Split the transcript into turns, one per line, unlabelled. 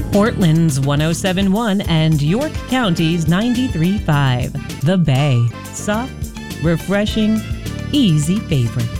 Portland's 107.1 and York County's 93.5. The Bay. Soft, refreshing, easy favorite.